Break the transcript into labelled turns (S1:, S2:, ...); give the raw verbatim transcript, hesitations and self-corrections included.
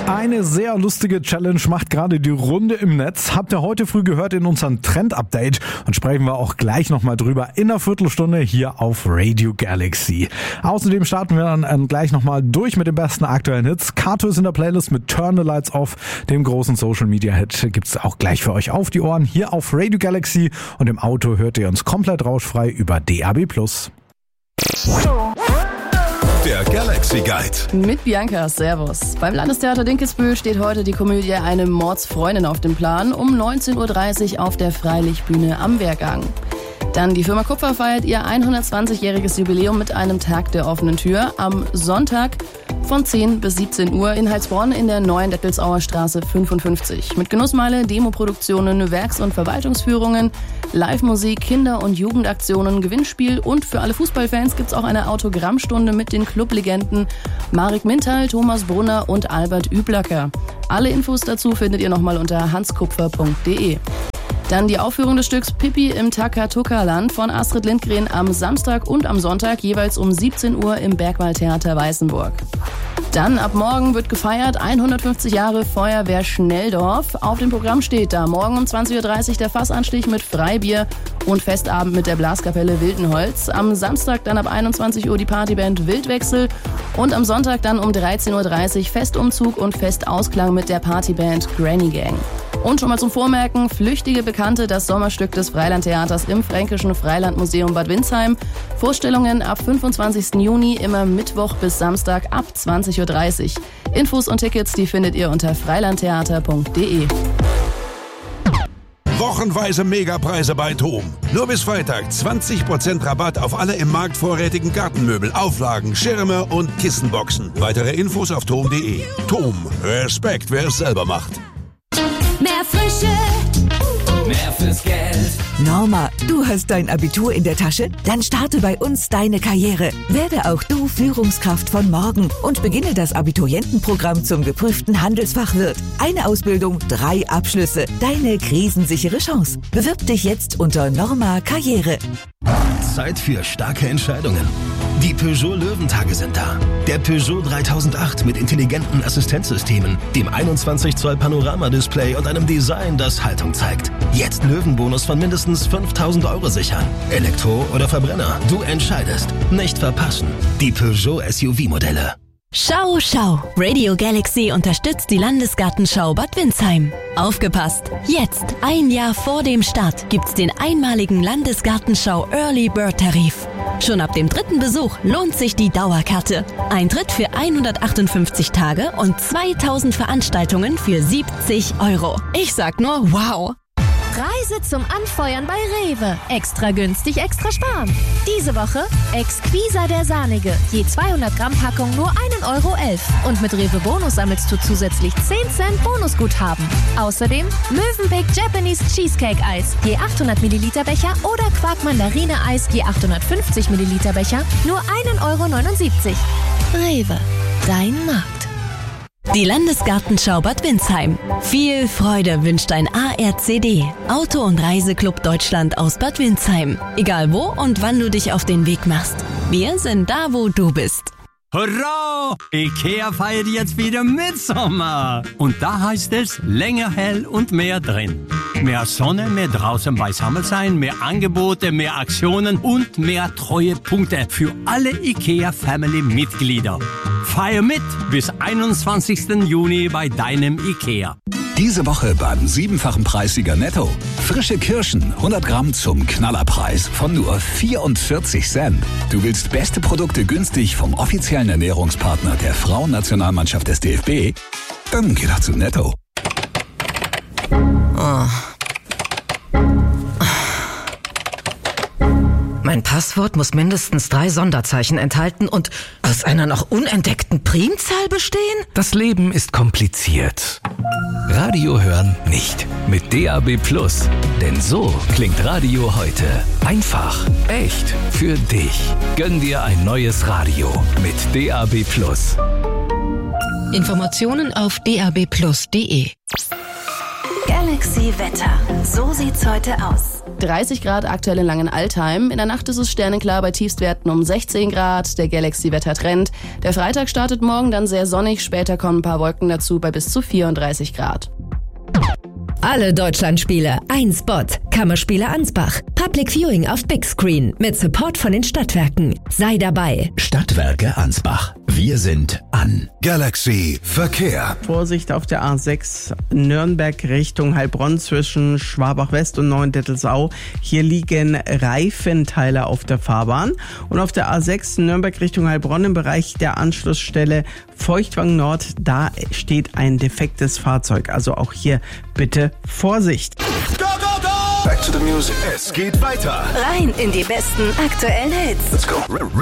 S1: Eine sehr lustige Challenge macht gerade die Runde im Netz. Habt ihr heute früh gehört in unserem Trend-Update und sprechen wir auch gleich nochmal drüber in einer Viertelstunde hier auf Radio Galaxy. Außerdem starten wir dann ähm, gleich nochmal durch mit den besten aktuellen Hits. Kato ist in der Playlist mit Turn the Lights Off, dem großen Social-Media-Hit. Gibt's auch gleich für euch auf die Ohren hier auf Radio Galaxy und im Auto hört ihr uns komplett rauschfrei über D A B plus.
S2: Der Galaxy Guide.
S3: Mit Bianca, servus. Beim Landestheater Dinkelsbühl steht heute die Komödie Eine Mordsfreundin auf dem Plan um neunzehn Uhr dreißig auf der Freilichtbühne am Wehrgang. Dann die Firma Kupfer feiert ihr hundertzwanzigjähriges Jubiläum mit einem Tag der offenen Tür am Sonntag von zehn bis siebzehn Uhr in Heilsbronn in der neuen Dettelsauer Straße fünfundfünfzig. Mit Genussmeile, Demoproduktionen, Werks- und Verwaltungsführungen, Live-Musik, Kinder- und Jugendaktionen, Gewinnspiel und für alle Fußballfans gibt's auch eine Autogrammstunde mit den Clublegenden Marek Mintal, Thomas Brunner und Albert Üblacker. Alle Infos dazu findet ihr nochmal unter hanskupfer punkt de. Dann die Aufführung des Stücks Pippi im Takatuka-Land von Astrid Lindgren am Samstag und am Sonntag jeweils um siebzehn Uhr im Bergwaldtheater Weißenburg. Dann ab morgen wird gefeiert hundertfünfzig Jahre Feuerwehr Schnelldorf. Auf dem Programm steht da morgen um zwanzig Uhr dreißig der Fassanstich mit Freibier und Festabend mit der Blaskapelle Wildenholz. Am Samstag dann ab einundzwanzig Uhr die Partyband Wildwechsel und am Sonntag dann um dreizehn Uhr dreißig Festumzug und Festausklang mit der Partyband Granny Gang. Und schon mal zum Vormerken, Flüchtige Bekannte, das Sommerstück des Freilandtheaters im Fränkischen Freilandmuseum Bad Windsheim. Vorstellungen ab fünfundzwanzigsten Juni, immer Mittwoch bis Samstag ab zwanzig Uhr dreißig. Infos und Tickets, die findet ihr unter freilandtheater punkt de.
S2: Wochenweise Megapreise bei TOM. Nur bis Freitag zwanzig Prozent Rabatt auf alle im Markt vorrätigen Gartenmöbel, Auflagen, Schirme und Kissenboxen. Weitere Infos auf tom punkt de. TOM. Respekt, wer es selber macht.
S4: Mehr Frische, mehr fürs Geld.
S5: Norma, du hast dein Abitur in der Tasche? Dann starte bei uns deine Karriere. Werde auch du Führungskraft von morgen und beginne das Abiturientenprogramm zum geprüften Handelsfachwirt. Eine Ausbildung, drei Abschlüsse. Deine krisensichere Chance. Bewirb dich jetzt unter Norma Karriere.
S6: Zeit für starke Entscheidungen. Die Peugeot Löwentage sind da. Der Peugeot dreitausendacht mit intelligenten Assistenzsystemen, dem einundzwanzig Zoll Panoramadisplay und einem Design, das Haltung zeigt. Jetzt Löwenbonus von mindestens fünftausend Euro sichern. Elektro oder Verbrenner, du entscheidest. Nicht verpassen. Die Peugeot S U V-Modelle.
S7: Schau, schau! Radio Galaxy unterstützt die Landesgartenschau Bad Windsheim. Aufgepasst! Jetzt, ein Jahr vor dem Start, gibt's den einmaligen Landesgartenschau Early Bird Tarif. Schon ab dem dritten Besuch lohnt sich die Dauerkarte. Eintritt für hundertachtundfünfzig Tage und zweitausend Veranstaltungen für siebzig Euro. Ich sag nur wow!
S4: Preise zum Anfeuern bei Rewe. Extra günstig, extra sparen. Diese Woche Exquisa der Sahnige. Je zweihundert Gramm Packung nur ein Euro elf. Und mit Rewe Bonus sammelst du zusätzlich zehn Cent Bonusguthaben. Außerdem Mövenpick Japanese Cheesecake Eis. Je achthundert Milliliter Becher oder Quark Mandarine Eis. Je achthundertfünfzig Milliliter Becher nur ein Euro neunundsiebzig. Rewe. Dein Markt.
S7: Die Landesgartenschau Bad Windsheim. Viel Freude wünscht ein A R C D, Auto- und Reiseclub Deutschland aus Bad Windsheim. Egal wo und wann du dich auf den Weg machst. Wir sind da, wo du bist.
S8: Hurra! IKEA feiert jetzt wieder Mitsommer. Und da heißt es länger hell und mehr drin. Mehr Sonne, mehr draußen beisammen sein, mehr Angebote, mehr Aktionen und mehr Treuepunkte für alle IKEA-Family-Mitglieder. Feier mit bis einundzwanzigsten Juni bei deinem IKEA.
S9: Diese Woche beim siebenfachen Preissieger Netto. Frische Kirschen, hundert Gramm zum Knallerpreis von nur vierundvierzig Cent. Du willst beste Produkte günstig vom offiziellen Ernährungspartner der Frauennationalmannschaft des D F B? Dann geh doch zu Netto.
S10: Oh. Mein Passwort muss mindestens drei Sonderzeichen enthalten und aus einer noch unentdeckten Primzahl bestehen?
S11: Das Leben ist kompliziert. Radio hören nicht. Mit D A B plus. Denn so klingt Radio heute. Einfach, echt, für dich. Gönn dir ein neues Radio mit D A B plus.
S7: Informationen auf d a b plus punkt de. Galaxy Wetter. So sieht's heute aus.
S3: dreißig Grad aktuell in Langenaltheim. In der Nacht ist es sternenklar bei Tiefstwerten um sechzehn Grad. Der Galaxy-Wetter-Trend. Der Freitag startet morgen dann sehr sonnig. Später kommen ein paar Wolken dazu bei bis zu vierunddreißig Grad.
S12: Alle Deutschlandspiele, ein Spot. Kammerspiele Ansbach. Public Viewing auf Big Screen mit Support von den Stadtwerken. Sei dabei.
S6: Stadtwerke Ansbach. Wir sind an.
S2: Galaxy Verkehr.
S13: Vorsicht auf der A sechs Nürnberg Richtung Heilbronn zwischen Schwabach West und Neuendettelsau. Hier liegen Reifenteile auf der Fahrbahn. Und auf der A sechs Nürnberg Richtung Heilbronn im Bereich der Anschlussstelle Feuchtwang Nord, da steht ein defektes Fahrzeug. Also auch hier bitte Vorsicht.
S2: Go, go, go! Back to the music. Es geht weiter.
S7: Rein in die besten aktuellen Hits.
S2: Let's go.